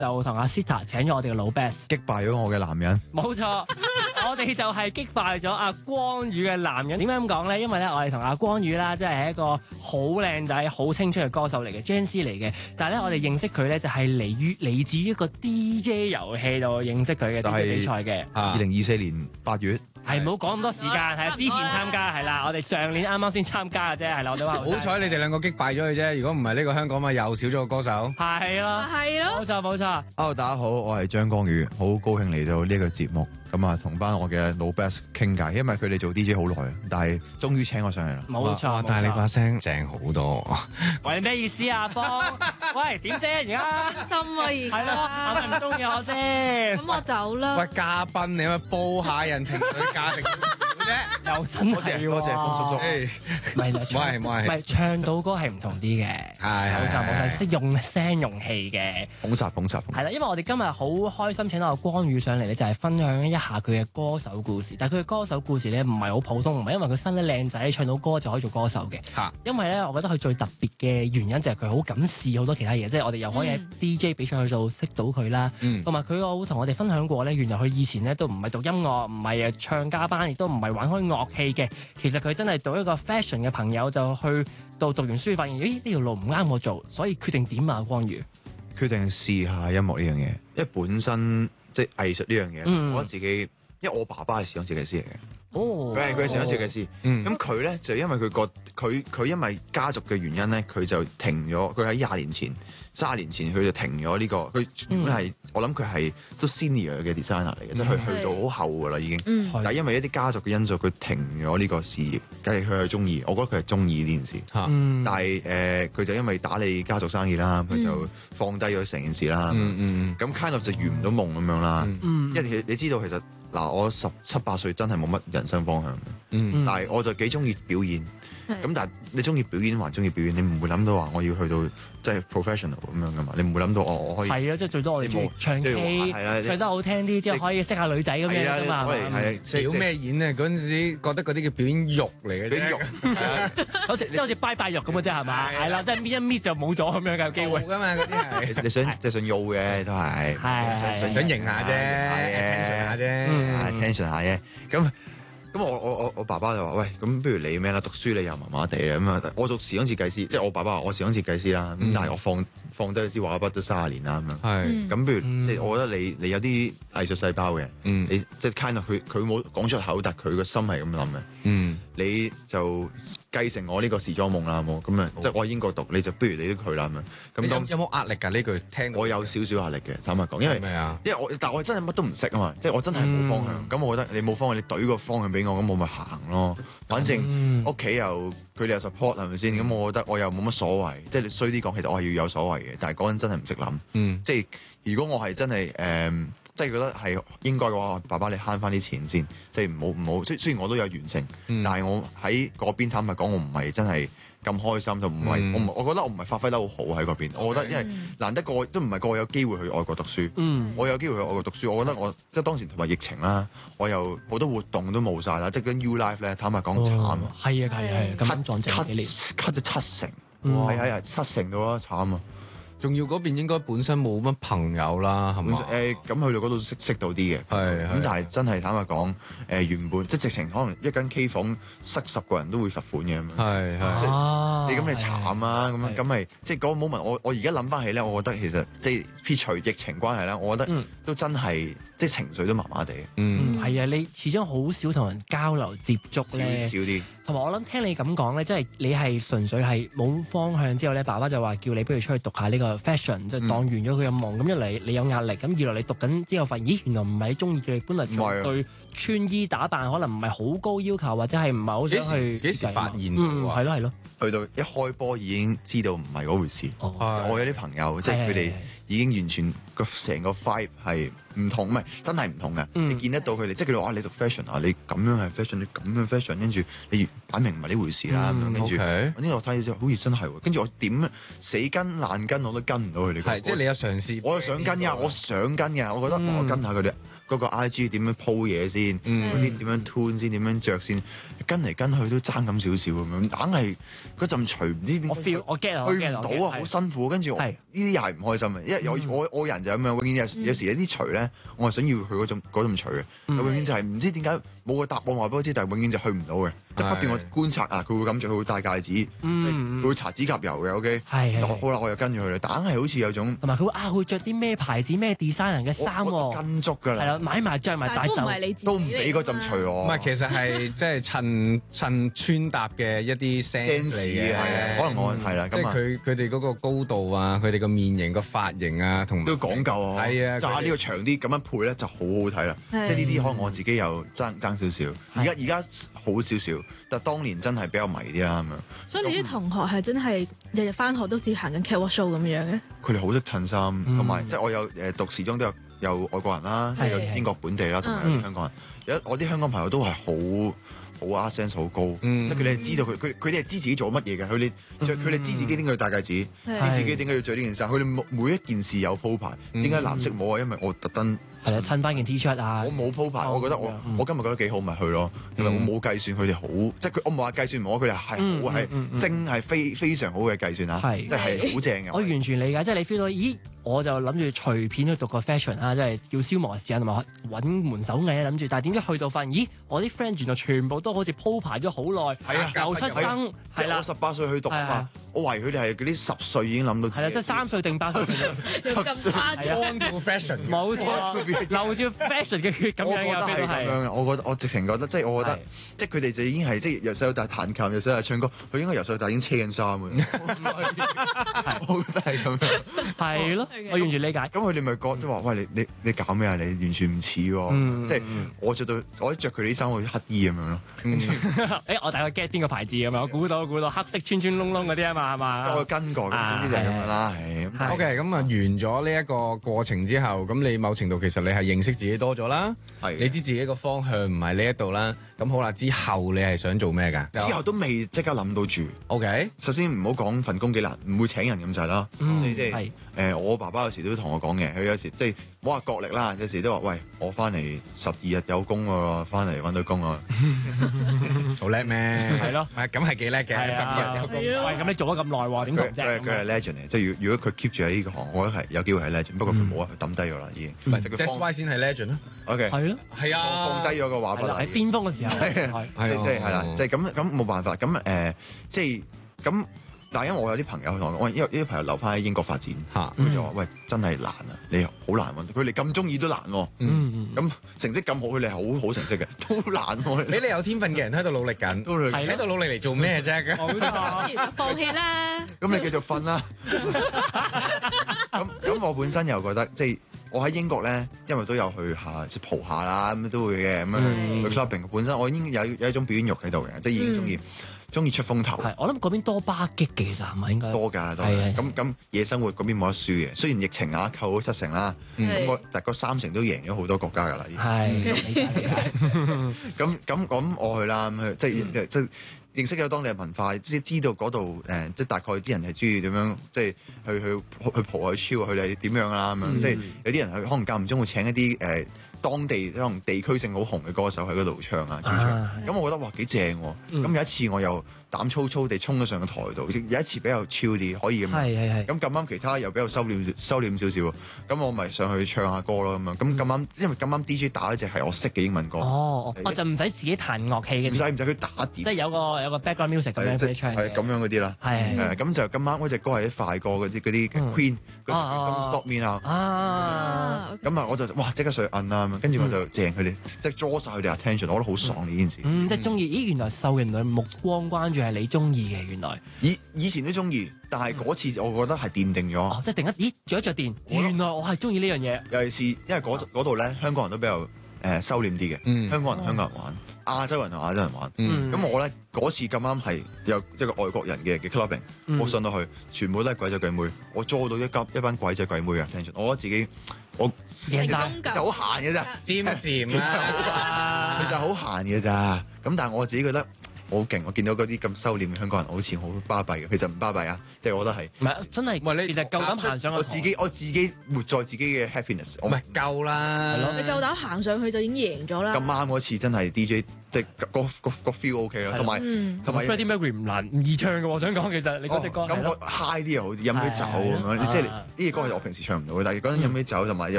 就同阿 Sita 請咗我哋嘅老 best， 擊敗咗我嘅男人。 冇錯，我哋就係擊敗咗阿光宇嘅男人。點解咁講咧？因為咧，我哋同阿光宇啦，即係一個好靚仔、好青春嘅歌手嚟嘅 Gen Z 嚟嘅。但係咧，我哋認識佢咧，就係嚟自一個 DJ 遊戲度認識佢嘅 DJ 比賽嘅。 2024年8月。 係唔好講咁多時間，係之前參加係啦，我哋上年啱啱先參加嘅啫，係啦，我哋話好彩你哋兩個擊敗咗佢啫，如果唔係呢個香港咪又少咗個歌手。 係咯，冇錯冇錯。 Hello， 大家好，我係張光宇，好高興嚟到呢個節目，咁啊同班我嘅老 best 傾偈，因為佢哋做 DJ 好耐，但係終於請我上嚟啦。 冇錯， 但係你把聲正好多。 喂，咩意思啊，邦？喂，點啫而家？ 心啊而家。 係咯，係咪唔中意我先？ 咁我走啦。 喂，嘉賓你咪報下人情緒價值啫， 又真係多謝方叔叔。 唔係唱到歌係唔同啲嘅，冇錯，識用聲用氣嘅。 捧殺。 係啦，因為我哋今日好開心請到阿光宇上嚟咧，就係分享一下佢嘅歌手故事。但係佢嘅歌手故事咧唔係好普通，唔係因為佢生得靚仔唱到歌就可以做歌手嘅。因為咧，我覺得佢最特別嘅原因就係佢好敢試好多其他嘢，即係我哋又可以喺 DJ 比賽去度識到佢啦。同埋佢有同我哋分享過咧，原來佢以前咧都唔係讀音樂，唔係唱家班，亦都唔係玩開樂器嘅。其實佢真係讀一個 fashion 嘅朋友，就去到讀完書發現，咦呢條路唔啱我做，所以決定點啊光宇。 決定試下音樂呢樣嘢，因為本身即係藝術呢樣嘢，我覺得自己，因為我爸爸係時裝設計師嚟嘅，佢係時裝設計師，咁佢咧就因為佢因為家族嘅原因咧，佢就停咗，佢喺30年前佢就停咗呢個，佢原本係我諗佢係都 senior 嘅 designer 嚟嘅，即係佢去到好後㗎啦已經，但係因為一啲家族嘅因素，佢停咗呢個事業，梗係佢係中意，我覺得佢係中意呢件事，但係佢就因為打理家族生意啦，佢就放低咗成件事啦，咁 kind of 就圓唔到夢咁樣啦，因為你知道其實嗱我17、18歲真係冇乜人生方向嘅，但係我就幾中意表演。咁但係你中意表演還中意表演，你唔會諗到話我要去到即係 professional 咁樣噶嘛？你唔會諗到我可以係啊，即係最多我哋中意唱 K，唱得好聽啲，之後可以識下女仔咁樣㗎嘛。 表咩演啊？嗰陣時覺得嗰啲叫表演肉嚟嘅啫， 即係好似拜拜肉咁嘅啫係嘛？係啦，即係搣一搣就冇咗咁樣嘅機會㗎嘛嗰啲係。 你想即係想要嘅都係， 想型下啫，attention下啫 ，attention 下啫，咁我爸爸就話：喂，咁不如你咩啦？讀書你又麻麻地嘅咁啊！我做時裝設計師，即係我爸爸話我時裝設計師啦。咁但係我放低支畫筆都30年啦咁樣。咁不如即係我覺得你有啲藝術細胞嘅，你即係 kind of 佢冇講出口，但佢個心係咁諗嘅。你就繼承我呢個時裝夢啦，好冇？咁啊，即係我喺英國讀，你就不如你都去啦咁樣。咁有冇壓力㗎？呢句聽我有少少壓力嘅，坦白講，因為但我真係乜都唔識啊嘛，即係我真係冇方向。咁我覺得你冇方向，你懟個方向俾我，咁我咪行咯。反正屋企又佢哋有 support 係咪先？咁我覺得我又冇乜所謂。即係你衰啲講，其實我係要有所謂嘅。但係嗰陣真係唔識諗。即係如果我係真係即係覺得係應該嘅話，爸爸你慳翻啲錢先。即係唔好。雖然我都有完成，但係我喺嗰邊坦白講，我唔係真係咁開心，就唔係我覺得我唔係發揮得好好喺嗰邊。我覺得因為難得即唔係個個有機會去外國讀書。我有機會去外國讀書，我覺得我即係當時同埋疫情啦，我又好多活動都冇晒啦，即係跟 U Life 咧，坦白講慘。 係咁撞正幾年 ，cut 咗7成，係7成到啦，慘啊！ 仲要嗰邊應該本身冇乜朋友啦，係嘛？ 咁去到嗰度識到啲嘅，咁但係真係坦白講，原本即係直情可能一間 K 房塞10個人都會罰款嘅咁樣，你咁你慘啊咁咪即係嗰個 moment，我而家諗翻起咧，我覺得其實即係撇除疫情關係啦，我覺得都真係即係情緒都麻麻地。 係啊，你始終好少同人交流接觸咧， 少啲。同埋我諗聽你咁講咧，即係你係純粹係冇方向之後咧，爸爸就話叫你不如出去讀下呢個 fashion，即係當完咗佢嘅夢。咁一嚟你有壓力，咁二來你讀緊之後發現，咦原來唔係你中意嘅，本來對穿衣打扮可能唔係好高要求，或者係唔係好想去。 幾時發現？ 係咯。 去到一開波已經知道唔係嗰回事。我有啲朋友即係佢哋已經完全成個 vibe 係唔同，唔係真係唔同嘅。你見得到佢哋，即係佢哋話你讀 fashion 啊，你咁樣係 fashion，你咁樣 fashion，跟住你擺明唔係呢回事啦。咁樣跟住，呢我睇咗好似真係喎。跟住我點死跟爛跟我都跟唔到佢哋。 即係你有嘗試， 我想跟呀，我想跟呀，我覺得我跟下佢哋。 嗰個 IG 點樣 po 嘢先，嗰啲點樣 tune 先，點樣着先，跟嚟跟去都爭咁少少咁樣，硬係嗰陣除唔知點。 我 feel 我 get 去唔到啊，好辛苦。跟住呢啲又係唔開心嘅，因為我人就咁樣，永遠有時有啲除咧，我係想要佢嗰種除嘅，永遠就係唔知點解冇個答案話俾我知，但係永遠就去唔到嘅，即係不斷我觀察啊，佢會咁着，佢會戴戒指，佢會搽指甲油嘅，OK，好啦，我又跟住佢啦，但硬係好似有種同埋佢會着啲咩牌子咩 design 嘅衫喎， 跟足㗎啦， 係啦，買埋着埋帶走， 都唔俾嗰陣除我。 唔係，其實係即係襯穿搭嘅一啲 sense 嚟嘅， 可能我係啦， 即係佢哋嗰個高度啊，佢哋個面型個髮型啊，同都講究啊， 係啊， 揸呢個長啲咁樣配咧就好好睇啦。即係呢啲可能我自己又爭少少，而家好少少，但係當年真係比較迷啲啦咁樣。 所以你啲同學係真係日日翻學都似行緊 catwalk show 咁樣嘅？ 佢哋好識襯衫，同埋即係我有讀時裝都有外國人啦，即係有英國本地啦，同埋有啲香港人。我啲香港朋友都係好 art sense 好高，即係佢哋係知道佢哋係知自己做乜嘢嘅，佢哋知自己點解要戴戒指，知自己點解要着呢件衫，佢哋每一件事有鋪排。點解藍色冇啊？因為我特登係啊，襯翻件 T-shirt 啊。我冇鋪排，我覺得我今日覺得幾好，咪去咯。因為我冇計算，佢哋好，即係我唔係話計算唔好，佢哋係好係精係非常好嘅計算啊，即係好正嘅。 我完全理解，即係你 feel 到，咦？我就諗住隨便去讀個 fashion 啊，即係要消磨時間同埋揾門手藝諗住，但係點知去到發現，咦？我啲 friend 原來全部都好似鋪排咗好耐，又出生， 係啦，我18歲去讀啊嘛，我懷疑佢哋係嗰啲10歲已經諗到。係啦，即係3歲定8歲咁誇張。 Born to fashion， 冇錯，流住 fashion 嘅血咁樣嘅， 係咁樣。我直情覺得，即係我覺得，即係佢哋就已經係即係由細到大彈琴，由細到大唱歌，佢應該由細到大已經車緊衫嘅。我覺得係咁樣。 係咯。我完全理解。 咁佢哋咪覺即係話，喂，你搞咩啊？你完全唔似喎，即係我着佢啲衫好似乞衣咁樣咯。 我大概 get 邊個牌子咁樣，我估到黑色穿窿窿嗰啲啊嘛，係嘛？ 我跟過，總之就係咁樣啦。 OK，咁啊完咗呢一個過程之後，咁你某程度其實你係認識自己多咗啦，你知自己個方向唔係呢一度啦。咁好啦，之後你係想做咩㗎？ 之後都未即刻諗到住。 OK， 首先唔好講份工幾難，唔會請人咁滯啦。即係我爸爸有時都同我講嘅，佢有時即係冇話角力啦，有時都話：喂，我翻嚟12日有工喎，翻嚟揾到工啊， 好叻咩？係咯，咁係幾叻嘅，12日有工。 喂，咁你做咗咁耐喎，點同啫？ 佢係 legend 嚟，即係如果佢 keep 住喺呢個行，我覺得係有機會係 legend。不過佢冇啊，佢抌低咗啦已經。 That's why 先係 legend 咯。 OK， 係咯， 係啊， 放低咗個畫筆啦。 喺巔峯嘅時候， 即係啦，即係咁冇辦法。咁即係咁。但係因為我有啲朋友同我講，因為啲朋友留翻喺英國發展，佢就話：喂，真係難啊！你好難揾，佢哋咁中意都難喎。咁成績咁好，佢哋係好成績嘅，都難喎。 你哋有天分嘅人喺度努力緊，喺度努力嚟做咩啫？ 放棄啦。 咁你繼續瞓啦。咁我本身又覺得，即係我喺英國咧，因為都有去下即係蒲下啦，咁都會嘅咁樣去 shopping。本身我已經有一種表演欲喺度嘅，即係已經中意出風頭。 我諗嗰邊多巴激嘅，其實係咪應該？ 多㗎。咁夜生活嗰邊冇得輸嘅。雖然疫情扣咗7成啦，但係3成都贏咗好多國家㗎啦。咁我去啦，即係認識咗當地嘅文化，即係知道嗰度即係大概啲人係中意點樣，即係去蒲去超，佢哋點樣啦咁樣。即係有啲人可能間唔中會請一啲當地可能地區性好紅嘅歌手喺嗰度唱啊，咁我覺得哇幾正喎！咁有一次我又膽粗粗地衝咗上個台度，有一次比較超啲，可以咁。咁咁啱其他又比較收斂少少，咁我咪上去唱下歌咯咁樣。咁咁啱，因為咁啱 DJ 打一隻係我識嘅英文歌。我就唔使自己彈樂器嘅。唔使佢打碟。 即係有個 background music 咁樣俾你唱。 係咁樣嗰啲啦。咁就咁啱嗰隻歌係啲快歌嗰啲 Queen， Don't Stop Me Now。咁啊我就哇即刻上去摁啦。跟住我就正佢哋，即係捉晒佢哋 attention，我覺得好爽呢件事。 即係中意，咦？原來受人類目光關注係你中意嘅，原來。 以前都中意，但係嗰次我覺得係奠定咗。 即係突然間，咦？着一着電，原來我係中意呢樣嘢。 尤其是因為嗰度咧，香港人都比較收斂啲嘅。香港人玩，亞洲人同亞洲人玩。咁我咧嗰次咁啱係有一個外國人嘅 clubbing，我上到去全部都係鬼仔鬼妹，我捉到一班鬼仔鬼妹嘅 attention，我覺得自己。 成功就好閒嘅咋， 尖啦， 佢就好閒嘅咋。咁但係我自己覺得好勁，我見到嗰啲咁收斂嘅香港人好似好巴閉嘅，其實唔巴閉啊，即係我覺得係。 唔係真係， 唔係你其實夠膽行上去， 我自己活在自己嘅 happiness， 唔係夠啦， 係咯， 你夠膽行上去就已經贏咗啦。 咁啱嗰次真係 DJ，即係個 feel OK 啦，同埋 Freddie Mercury 唔易唱嘅喎，我想講其實你嗰隻歌咁我 high 啲又好，飲啲酒咁樣，即係呢啲歌係我平時唱唔到嘅，但係嗰陣飲啲酒同埋